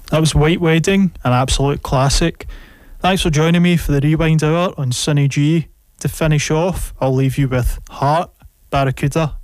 That was White Wedding, an absolute classic. Thanks for joining me for the Rewind Hour on Sunny G. To finish off, I'll leave you with Heart, Barracuda,